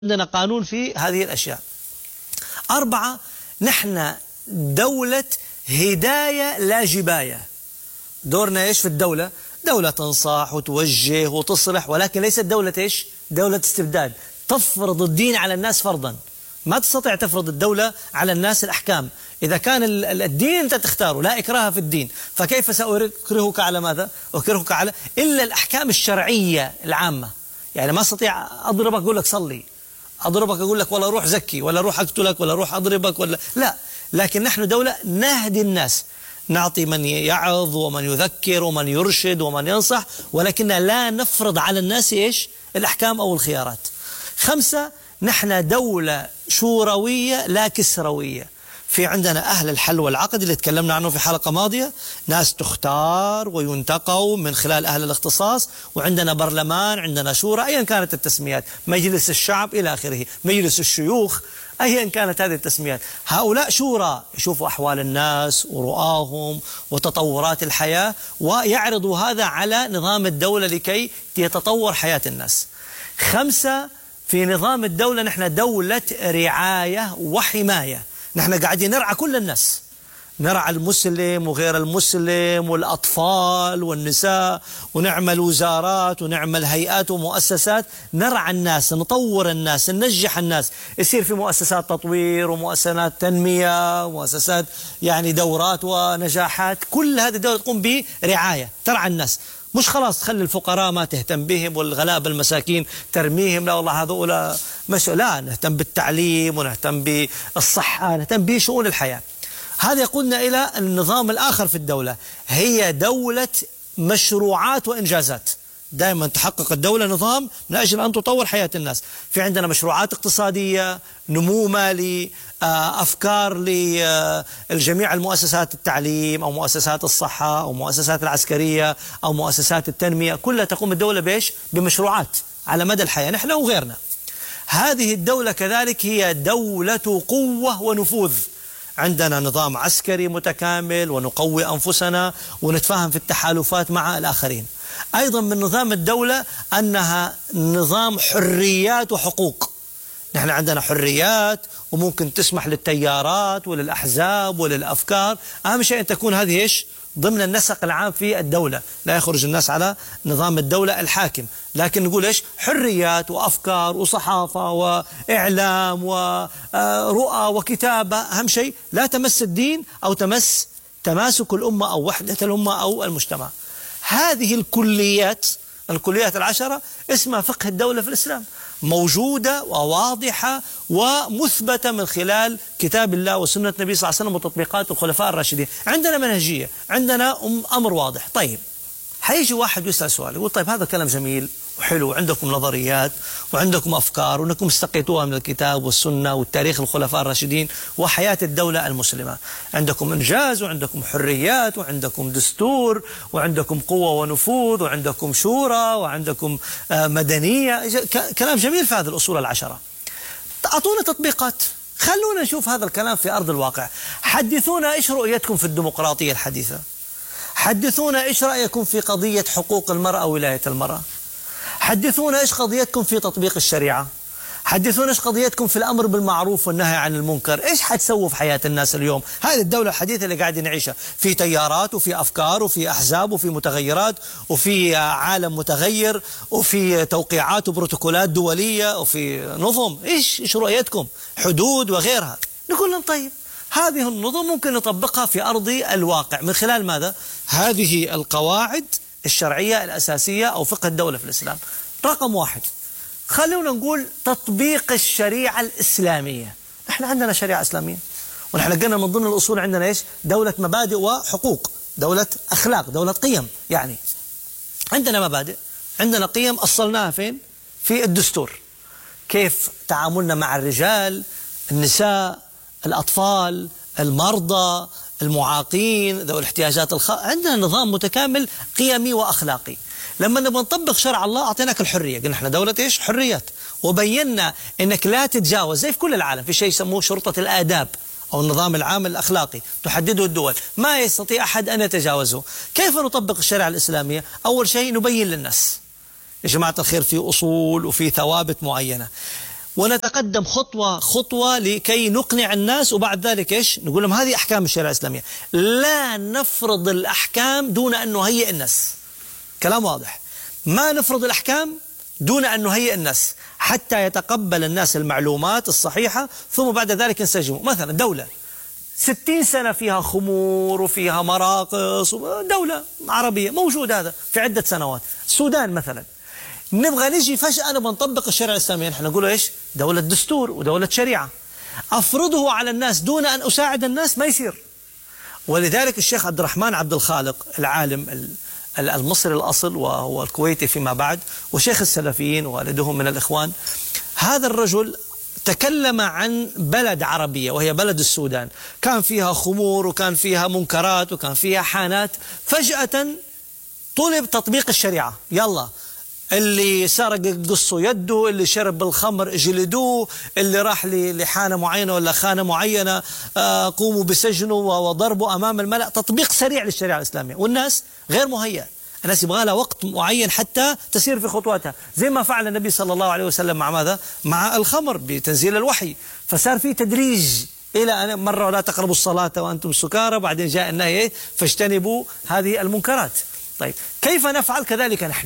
عندنا قانون في هذه الأشياء. 4، نحن دولة هداية لا جباية. دورنا إيش في الدولة؟ دولة تنصح وتوجه وتصلح، ولكن ليست دولة إيش؟ دولة استبداد تفرض الدين على الناس فرضا. ما تستطيع تفرض الدولة على الناس الأحكام. إذا كان الدين أنت تختاره، لا إكراه في الدين، فكيف سأكرهك على ماذا؟ أكرهك على إلا الأحكام الشرعية العامة. يعني ما استطيع أضربك أقول لك صلي، أضربك أقول لك ولا روح زكي، ولا روح أقتلك، ولا روح أضربك، ولا لا. لكن نحن دولة نهدي الناس، نعطي من يعظ ومن يذكر ومن يرشد ومن ينصح، ولكن لا نفرض على الناس إيش؟ الأحكام أو الخيارات. 5، نحن دولة شوروية لا كسروية. في عندنا أهل الحل والعقد اللي تكلمنا عنه في حلقة ماضية، ناس تختار وينتقوا من خلال أهل الاختصاص، وعندنا برلمان، عندنا شورى، أيا كانت التسميات، مجلس الشعب إلى آخره، مجلس الشيوخ، أيا كانت هذه التسميات. هؤلاء شورى يشوفوا أحوال الناس ورؤاهم وتطورات الحياة، ويعرضوا هذا على نظام الدولة لكي يتطور حياة الناس. 5، في نظام الدولة نحن دولة رعاية وحماية. نحن قاعدين نرعى كل الناس، نرعى المسلم وغير المسلم والأطفال والنساء، ونعمل وزارات ونعمل هيئات ومؤسسات، نرعى الناس، نطور الناس، ننجح الناس، يصير في مؤسسات تطوير ومؤسسات تنمية ومؤسسات يعني دورات ونجاحات. كل هذه الدولة تقوم برعاية، ترعى الناس، مش خلاص تخلي الفقراء ما تهتم بهم والغلابة المساكين ترميهم، لا والله هذول لا، نهتم بالتعليم ونهتم بالصحة، نهتم بشؤون الحياة. هذا يقودنا إلى النظام الآخر في الدولة، هي دولة مشروعات وإنجازات. دائما تحقق الدولة نظام من أجل أن تطور حياة الناس. في عندنا مشروعات اقتصادية، نمو مالي، أفكار للجميع المؤسسات التعليم أو مؤسسات الصحة أو مؤسسات العسكرية أو مؤسسات التنمية، كلها تقوم الدولة بإيش؟ بمشروعات على مدى الحياة، نحن وغيرنا. هذه الدولة كذلك هي دولة قوة ونفوذ. عندنا نظام عسكري متكامل ونقوي أنفسنا ونتفاهم في التحالفات مع الآخرين. أيضا من نظام الدولة أنها نظام حريات وحقوق. نحن عندنا حريات وممكن تسمح للتيارات وللأحزاب وللأفكار، أهم شيء أن تكون هذه إيش؟ ضمن النسق العام في الدولة، لا يخرج الناس على نظام الدولة الحاكم، لكن نقول إيش؟ حريات وأفكار وصحافة وإعلام ورؤى وكتابة، أهم شيء لا تمس الدين أو تمس تماسك الأمة أو وحدة الأمة أو المجتمع. هذه الكليات 10 اسمها فقه الدولة في الإسلام، موجودة وواضحة ومثبتة من خلال كتاب الله وسنة النبي صلى الله عليه وسلم وتطبيقات الخلفاء الراشدين. عندنا منهجية، عندنا أمر واضح. طيب حيجي واحد يسأل سؤال، يقول طيب هذا كلام جميل وحلو، عندكم نظريات وعندكم أفكار وأنكم استقيتوها من الكتاب والسنة والتاريخ الخلفاء الراشدين وحياة الدولة المسلمة، عندكم إنجاز وعندكم حريات وعندكم دستور وعندكم قوة ونفوذ وعندكم شورى وعندكم مدنية، كلام جميل في هذه الأصول 10. أعطونا تطبيقات، خلونا نشوف هذا الكلام في أرض الواقع. حدثونا إيش رؤيتكم في الديمقراطية الحديثة، حدثونا إيش رأيكم في قضية حقوق المرأة وولاية المرأة، حدثونا إيش قضيتكم في تطبيق الشريعة، حدثونا إيش قضيتكم في الأمر بالمعروف والنهي عن المنكر، إيش حتسووا في حياة الناس اليوم؟ هذه الدولة الحديثة اللي قاعدين نعيشها، في تيارات وفي أفكار وفي أحزاب وفي متغيرات وفي عالم متغير وفي توقيعات وبروتوكولات دولية وفي نظم، إيش رؤيتكم؟ حدود وغيرها. نقول لهم طيب هذه النظم ممكن نطبقها في أرض الواقع من خلال ماذا؟ هذه القواعد الشرعية الأساسية أو فقه الدولة في الإسلام. رقم 1، خلونا نقول تطبيق الشريعة الإسلامية. نحن عندنا شريعة إسلامية، ونحن قلنا من ضمن الأصول عندنا إيش؟ دولة مبادئ وحقوق، دولة أخلاق، دولة قيم. يعني عندنا مبادئ، عندنا قيم أصلناها فين؟ في الدستور. كيف تعاملنا مع الرجال، النساء، الأطفال، المرضى، المعاقين، ذوي الاحتياجات الخاصة، عندنا نظام متكامل قيمي وأخلاقي. لما نبغى نطبق شرع الله أعطيناك الحرية، قلنا احنا دولة إيش؟ حريات، وبينا إنك لا تتجاوز، زي في كل العالم في شيء يسموه شرطة الآداب أو النظام العام الأخلاقي تحدده الدول، ما يستطيع أحد أن يتجاوزه. كيف نطبق الشريعة الإسلامية؟ أول شيء نبين للناس يا جماعة الخير في أصول وفي ثوابت معينة. ونتقدم خطوة خطوة لكي نقنع الناس، وبعد ذلك إيش نقول لهم هذه أحكام الشريعة الإسلامية. لا نفرض الأحكام دون أن نهيئ الناس. كلام واضح. ما نفرض الأحكام دون أن نهيئ الناس حتى يتقبل الناس المعلومات الصحيحة، ثم بعد ذلك ينسجموا. مثلا دولة 60 سنة فيها خمور وفيها مراقص، دولة عربية موجود هذا في عدة سنوات. السودان مثلا، نبغى نجي فجأة نبغى نطبق الشريعة الإسلامية، نحن نقول إيش؟ دولة دستور ودولة شريعة. أفرضه على الناس دون أن أساعد الناس ما يصير. ولذلك الشيخ عبد الرحمن عبد الخالق العالم المصري الأصل وهو الكويتي فيما بعد، وشيخ السلفيين والدهم من الإخوان، هذا الرجل تكلم عن بلد عربية وهي بلد السودان، كان فيها خمور وكان فيها منكرات وكان فيها حانات. فجأة طلب تطبيق الشريعة، يلا اللي سرق قصوا يده، اللي شرب بالخمر جلدوه، اللي راح لحانة معينة ولا خانة معينة قوموا بسجنه وضربوا أمام الملأ. تطبيق سريع للشريعة الإسلامية، والناس غير مهيئة، الناس يبغى لها وقت معين حتى تسير في خطواتها، زي ما فعل النبي صلى الله عليه وسلم مع ماذا؟ مع الخمر بتنزيل الوحي، فصار في تدريج إلى أن مرة لا تقربوا الصلاة وأنتم سكارى، بعدين جاء النهي فاجتنبوا هذه المنكرات. طيب كيف نفعل كذلك نحن؟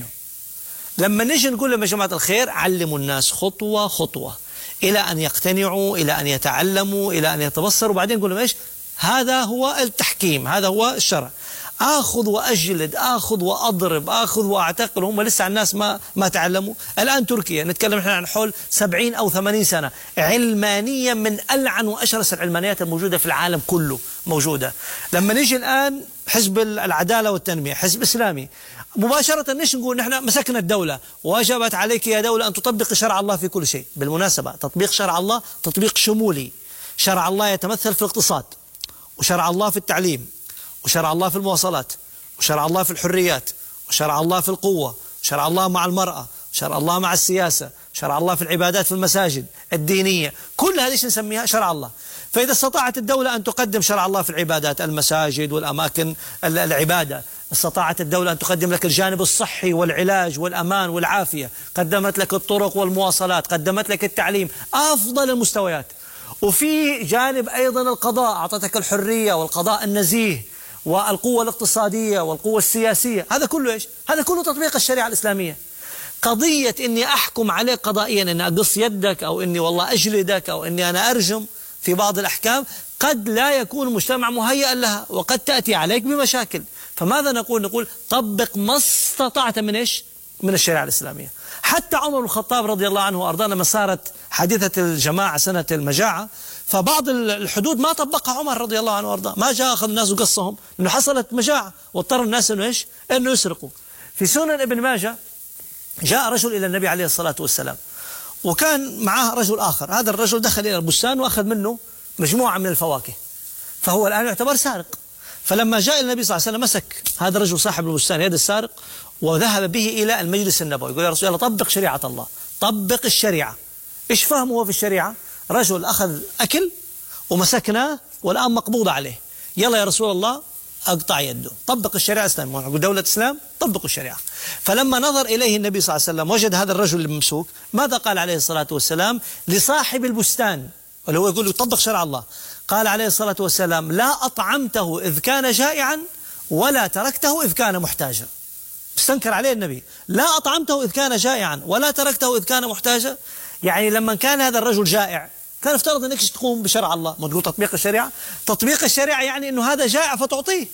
لما نجي نقول لهم يا جماعة الخير علموا الناس خطوة خطوة إلى أن يقتنعوا، إلى أن يتعلموا، إلى أن يتبصروا، وبعدين نقول لهم إيش؟ هذا هو التحكيم، هذا هو الشرع. آخذ وأجلد، آخذ وأضرب، آخذ وأعتقل، هم لسه الناس ما تعلموا. الآن تركيا نتكلم احنا عن حول 70 أو 80 سنة علمانية من ألعن وأشرس العلمانيات الموجودة في العالم كله موجودة. لما نيجي الآن حزب العدالة والتنمية، حزب إسلامي، مباشرة نيش نقول نحن مسكنا الدولة، وجبت عليك يا دولة أن تطبق شرع الله في كل شيء. بالمناسبة تطبيق شرع الله تطبيق شمولي. شرع الله يتمثل في الاقتصاد، وشرع الله في التعليم، وشرع الله في المواصلات، وشرع الله في الحريات، وشرع الله في القوة، وشرع الله مع المرأة، وشرع الله مع السياسة، وشرع الله في العبادات في المساجد الدينية. كل هذه نسميها شرع الله. فإذا استطاعت الدولة أن تقدم شرع الله في العبادات، المساجد والأماكن العبادة، استطاعت الدولة أن تقدم لك الجانب الصحي والعلاج والأمان والعافية، قدمت لك الطرق والمواصلات، قدمت لك التعليم، أفضل المستويات. وفي جانب أيضا القضاء، أعطتك الحرية والقضاء النزيه والقوة الاقتصادية والقوة السياسية. هذا كله إيش؟ هذا كله تطبيق الشريعة الإسلامية. قضية إني أحكم عليك قضائيا إني أقص يدك، أو إني والله أجلدك، أو إني أنا أرجم في بعض الأحكام، قد لا يكون المجتمع مهيئا لها، وقد تأتي عليك بمشاكل. فماذا نقول؟ نقول طبق ما استطعت من إيش؟ من الشريعة الإسلامية. حتى عمر بن الخطاب رضي الله عنه وأرضاه لما صارت حادثة الجماعة سنة المجاعة، فبعض الحدود ما طبقها عمر رضي الله عنه وأرضاه، ما جاء أخذ الناس وقصهم، إنه حصلت مجاعة واضطر الناس إنه إيش؟ إنه يسرقوا. في سنن ابن ماجه جاء رجل إلى النبي عليه الصلاة والسلام، وكان معاه رجل آخر. هذا الرجل دخل إلى البستان وأخذ منه مجموعة من الفواكه، فهو الآن يعتبر سارق. فلما جاء النبي صلى الله عليه وسلم مسك هذا الرجل صاحب البستان يد السارق وذهب به إلى المجلس النبوي، يقول يا رسول الله طبق شريعة الله، طبق الشريعة. إيش فهمه هو في الشريعة؟ رجل أخذ أكل ومسكناه والآن مقبوض عليه، يلا يا رسول الله أقطع يده، طبق الشريعة الإسلامية، نقول دولة إسلام طبقوا الشريعة. فلما نظر إليه النبي صلى الله عليه وسلم وجد هذا الرجل الممسوك، ماذا قال عليه الصلاة والسلام لصاحب البستان اللي هو يقول له طبق شرع الله؟ قال عليه الصلاة والسلام لا أطعمته إذ كان جائعا ولا تركته إذ كان محتاجا. استنكر عليه النبي، لا أطعمته إذ كان جائعا ولا تركته إذ كان محتاجا. يعني لما كان هذا الرجل جائع كان افترض أنك تقوم بشرع الله، ما تقول تطبيق الشريعة. تطبيق الشريعة يعني أنه هذا جائع فتعطيه،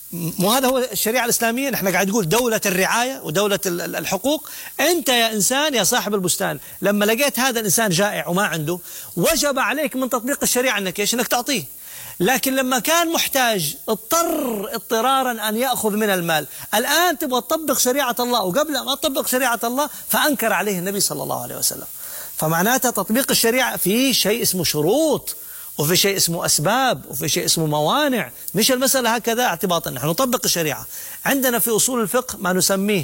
مو هذا هو الشريعة الإسلامية. نحن قاعد نقول دولة الرعاية ودولة الحقوق. أنت يا إنسان يا صاحب البستان لما لقيت هذا الإنسان جائع وما عنده، وجب عليك من تطبيق الشريعة أنك إيش؟ أنك تعطيه. لكن لما كان محتاج اضطر اضطرارا أن يأخذ من المال، الآن تبغى تطبق شريعة الله، وقبل ما تطبق شريعة الله فأنكر عليه النبي صلى الله عليه وسلم. فمعناتها تطبيق الشريعة في شيء اسمه شروط، وفي شيء اسمه أسباب، وفي شيء اسمه موانع، مش المسألة هكذا اعتباطا. نحن نطبق الشريعة. عندنا في أصول الفقه ما نسميه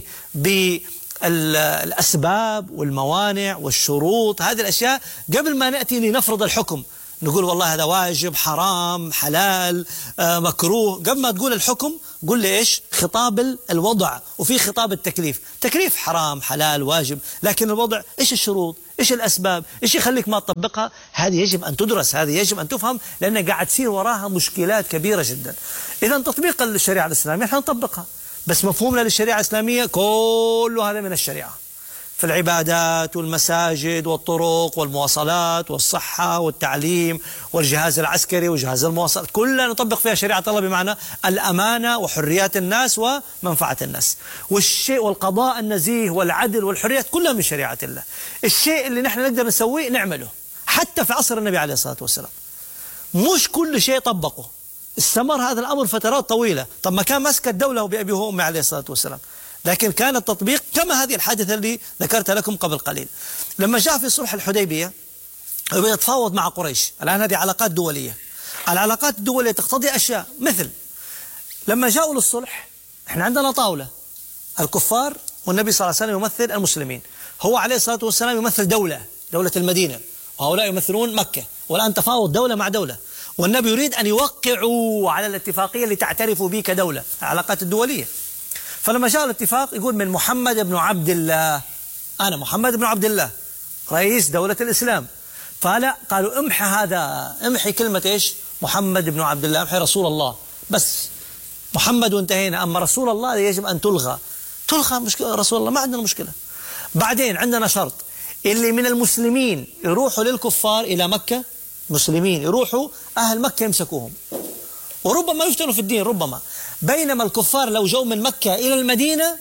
بالأسباب والموانع والشروط. هذه الأشياء قبل ما نأتي لنفرض الحكم نقول والله هذا واجب حرام حلال مكروه، قبل ما تقول الحكم قل لي إيش؟ خطاب الوضع، وفي خطاب التكليف. تكليف حرام حلال واجب، لكن الوضع إيش الشروط؟ إيش الأسباب؟ إيش يخليك ما تطبقها؟ هذه يجب أن تدرس، هذه يجب أن تفهم، لأن قاعد تصير وراها مشكلات كبيرة جدا. إذا تطبيق الشريعة الإسلامية نحن نطبقها، بس مفهومنا للشريعة الإسلامية كل هذا من الشريعة، في العبادات والمساجد والطرق والمواصلات والصحة والتعليم والجهاز العسكري وجهاز المواصلات، كلها نطبق فيها شريعة الله بمعنى الأمانة وحريات الناس ومنفعة الناس، والشيء والقضاء النزيه والعدل والحريات كلها من شريعة الله. الشيء اللي نحن نقدر نسويه نعمله، حتى في عصر النبي عليه الصلاة والسلام مش كل شيء طبقه، استمر هذا الأمر فترات طويلة. طب ما كان مسك الدولة بأبي وأمي عليه الصلاة والسلام، لكن كان التطبيق كما هذه الحادثة اللي ذكرتها لكم قبل قليل. لما جاء في صلح الحديبية يتفاوض مع قريش، الآن هذه علاقات دولية، العلاقات الدولية تقتضي أشياء، مثل لما جاءوا للصلح احنا عندنا طاولة، الكفار والنبي صلى الله عليه وسلم يمثل المسلمين، هو عليه الصلاة والسلام يمثل دولة المدينة، وهؤلاء يمثلون مكة، والآن تفاوض دولة مع دولة، والنبي يريد أن يوقعوا على الاتفاقية اللي تعترفوا به كدولة، العلاقات الدولية. فلما جاء الاتفاق يقول من محمد بن عبد الله، أنا محمد بن عبد الله رئيس دولة الإسلام، فلا قالوا امحي هذا، امحي كلمة إيش محمد بن عبد الله، امحي رسول الله، بس محمد وانتهينا، أما رسول الله يجب أن تلغى مشكلة، رسول الله ما عندنا مشكلة. بعدين عندنا شرط، اللي من المسلمين يروحوا للكفار إلى مكة، مسلمين يروحوا أهل مكة يمسكوهم، وربما يفتنوا في الدين ربما، بينما الكفار لو جو من مكة إلى المدينة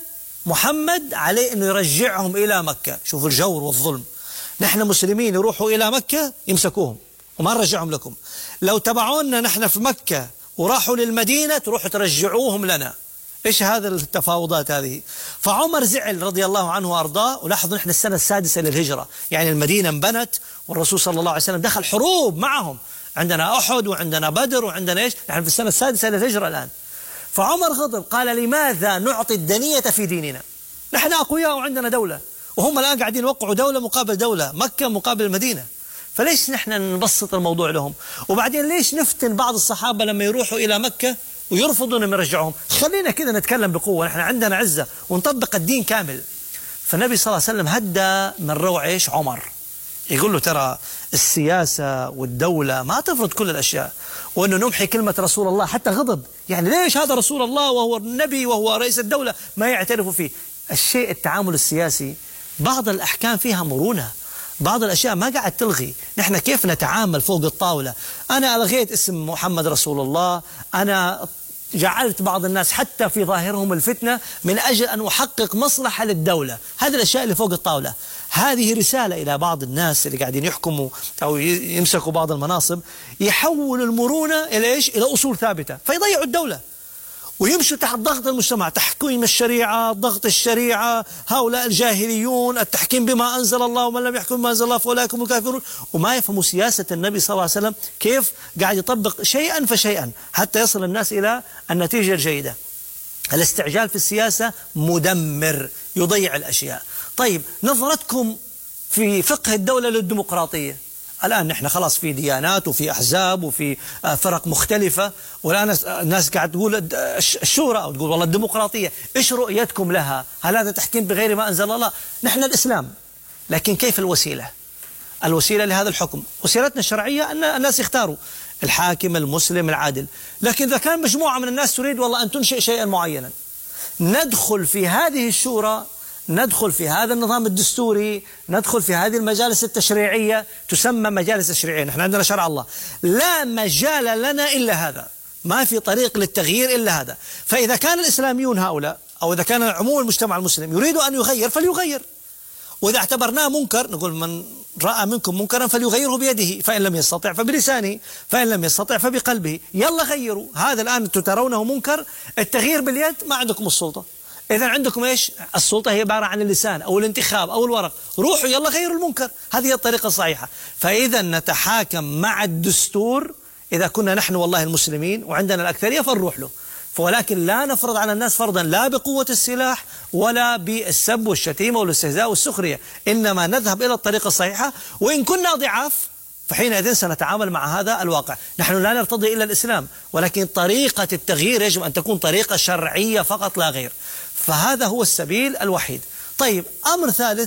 محمد عليه أنه يرجعهم إلى مكة. شوفوا الجور والظلم، نحن مسلمين يروحوا إلى مكة يمسكوهم وما نرجعهم لكم، لو تبعونا نحن في مكة وراحوا للمدينة تروحوا ترجعوهم لنا. إيش هذا التفاوضات هذه؟ فعمر زعل رضي الله عنه وأرضاه، ولاحظوا نحن السنة السادسة للهجرة، يعني المدينة انبنت والرسول صلى الله عليه وسلم دخل حروب معهم، عندنا أحد وعندنا بدر وعندنا إيش، نحن في السنة السادسة للهجرة الآن. فعمر غضب قال لماذا نعطي الدنية في ديننا؟ نحن أقوياء وعندنا دولة، وهم الآن قاعدين يوقعوا دولة مقابل دولة، مكة مقابل المدينة، فليش نحن نبسط الموضوع لهم؟ وبعدين ليش نفتن بعض الصحابة لما يروحوا إلى مكة ويرفضوا أن يرجعهم؟ خلينا كذا نتكلم بقوة، نحن عندنا عزة ونطبق الدين كامل. فالنبي صلى الله عليه وسلم هدى من روع إيش عمر، يقول له ترى السياسة والدولة ما تفرض كل الأشياء، وأنه نمحي كلمة رسول الله، حتى غضب، يعني ليش هذا رسول الله وهو النبي وهو رئيس الدولة ما يعترفوا فيه؟ الشيء التعامل السياسي بعض الأحكام فيها مرونة، بعض الأشياء ما قاعد تلغي، نحن كيف نتعامل فوق الطاولة؟ أنا ألغيت اسم محمد رسول الله، أنا جعلت بعض الناس حتى في ظاهرهم الفتنة من أجل أن أحقق مصلحة للدولة، هذه الأشياء اللي فوق الطاولة. هذه رسالة إلى بعض الناس اللي قاعدين يحكموا أو يمسكوا بعض المناصب، يحولوا المرونة إلى إيش؟ إلى أصول ثابتة، فيضيعوا الدولة ويمشوا تحت ضغط المجتمع، تحكيم الشريعة، ضغط الشريعة، هؤلاء الجاهليون، التحكيم بما أنزل الله، ومن لم يحكم بما أنزل الله فأولئك هم الكافرون، وما يفهموا سياسة النبي صلى الله عليه وسلم كيف قاعد يطبق شيئا فشيئا حتى يصل الناس إلى النتيجة الجيدة. الاستعجال في السياسة مدمر، يضيع الأشياء. طيب نظرتكم في فقه الدولة للديمقراطية، الآن نحن خلاص في ديانات وفي أحزاب وفي فرق مختلفة، والآن الناس قاعد تقول الشورى أو تقول والله الديمقراطية، إيش رؤيتكم لها؟ هل هذا تحكيم بغير ما أنزل الله؟ نحن الإسلام، لكن كيف الوسيلة؟ الوسيلة لهذا الحكم، وسيلتنا الشرعية أن الناس يختاروا الحاكم المسلم العادل، لكن إذا كان مجموعة من الناس تريد والله أن تنشئ شيئا معينا، ندخل في هذه الشورى، ندخل في هذا النظام الدستوري، ندخل في هذه المجالس التشريعية، تسمى مجالس تشريعية، نحن عندنا شرع الله، لا مجال لنا إلا هذا، ما في طريق للتغيير إلا هذا. فإذا كان الإسلاميون هؤلاء أو إذا كان عموم المجتمع المسلم يريد أن يغير فليغير، وإذا اعتبرناه منكر نقول من رأى منكم منكرا فليغيره بيده، فإن لم يستطع فبلسانه، فإن لم يستطع فبقلبه، يلا غيروا. هذا الآن ترونه منكر، التغيير باليد ما عندكم السلطة، إذا عندكم إيش؟ السلطة هي عبارة عن اللسان أو الانتخاب أو الورق، روحوا يلا غيروا المنكر، هذه هي الطريقة الصحيحة. فإذا نتحاكم مع الدستور، إذا كنا نحن والله المسلمين وعندنا الأكثرية فنروح له، ولكن لا نفرض على الناس فرضا لا بقوة السلاح ولا بالسب والشتيمة والاستهزاء والسخرية، إنما نذهب إلى الطريقة الصحيحة، وإن كنا ضعاف فحينئذ سنتعامل مع هذا الواقع. نحن لا نرتضي إلا الإسلام، ولكن طريقة التغيير يجب أن تكون طريقة شرعية فقط لا غير، فهذا هو السبيل الوحيد. طيب أمر ثالث،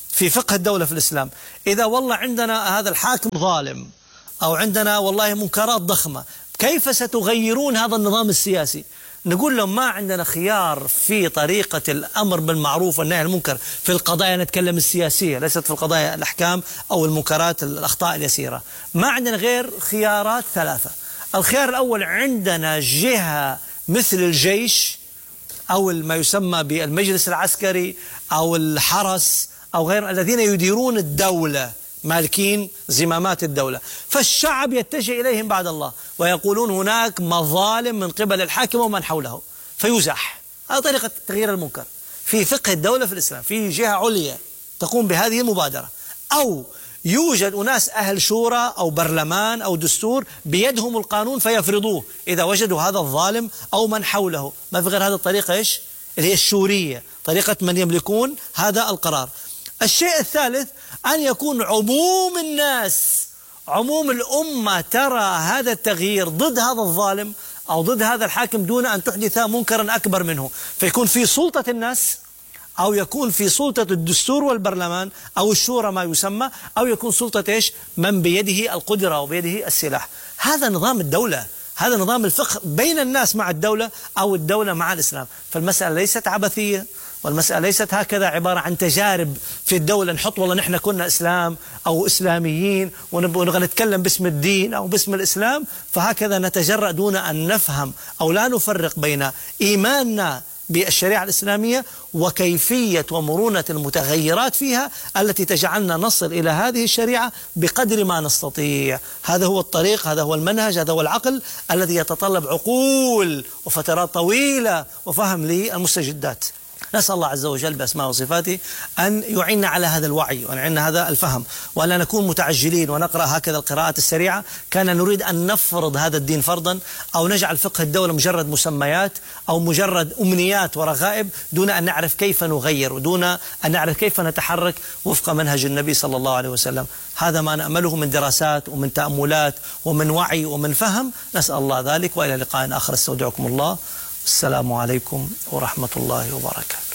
في فقه الدولة في الإسلام. إذا والله عندنا هذا الحاكم ظالم أو عندنا والله منكرات ضخمة، كيف ستغيرون هذا النظام السياسي؟ نقول لهم ما عندنا خيار في طريقة الأمر بالمعروف والنهي عن المنكر في القضايا، نتكلم السياسية ليست في القضايا الأحكام أو المنكرات الأخطاء اليسيرة. ما عندنا غير خيارات ثلاثة. الخيار الأول، عندنا جهة مثل الجيش أو ما يسمى بالمجلس العسكري أو الحرس أو غير، الذين يديرون الدولة، مالكين زمامات الدولة، فالشعب يتجه إليهم بعد الله ويقولون هناك مظالم من قبل الحاكم ومن حوله فيزاح. هذه طريقة تغيير المنكر في فقه الدولة في الإسلام، في جهة عليا تقوم بهذه المبادرة. أو يوجد أناس أهل شورى أو برلمان أو دستور بيدهم القانون فيفرضوه إذا وجدوا هذا الظالم أو من حوله. ما في غير هذه الطريقة إيش؟ اللي هي الشورية، طريقة من يملكون هذا القرار. الشيء الثالث، أن يكون عموم الناس، عموم الأمة ترى هذا التغيير ضد هذا الظالم أو ضد هذا الحاكم دون أن تحدث منكرا أكبر منه، فيكون في سلطة الناس أو يكون في سلطة الدستور والبرلمان أو الشورى ما يسمى، أو يكون سلطة إيش؟ من بيده القدرة وبيده السلاح. هذا نظام الدولة، هذا نظام الفقه بين الناس مع الدولة أو الدولة مع الإسلام. فالمسألة ليست عبثية، والمسألة ليست هكذا عبارة عن تجارب في الدولة نحط والله نحن كنا إسلام أو إسلاميين ونبغى نتكلم باسم الدين أو باسم الإسلام، فهكذا نتجرأ دون أن نفهم أو لا نفرق بين إيماننا بالشريعة الإسلامية وكيفية ومرونة المتغيرات فيها التي تجعلنا نصل إلى هذه الشريعة بقدر ما نستطيع. هذا هو الطريق، هذا هو المنهج، هذا هو العقل الذي يتطلب عقول وفترات طويلة وفهم للمستجدات. نسأل الله عز وجل بأسماء وصفاته أن يعيننا على هذا الوعي وأن يعيننا هذا الفهم، وأن نكون متعجلين ونقرأ هكذا القراءات السريعة. كان نريد أن نفرض هذا الدين فرضا أو نجعل فقه الدولة مجرد مسميات أو مجرد أمنيات ورغائب دون أن نعرف كيف نغير ودون أن نعرف كيف نتحرك وفق منهج النبي صلى الله عليه وسلم. هذا ما نأمله من دراسات ومن تأملات ومن وعي ومن فهم. نسأل الله ذلك، وإلى لقاء آخر استودعكم الله. السلام عليكم ورحمة الله وبركاته.